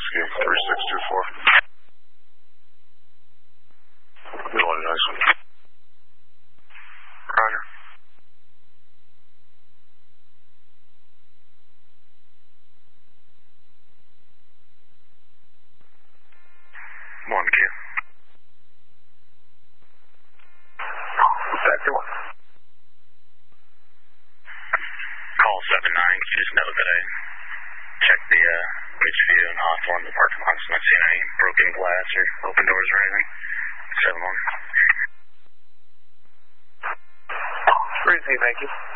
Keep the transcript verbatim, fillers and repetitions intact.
Whiskey, three six two four. Good one, nice one. Roger. One, Q. Back to one. Call seven nine. Just know that I checked the uh, Ridgeview and Hawthorne, the parking lots. Not seeing any broken glass or open doors or anything. seven one. Great, thank you.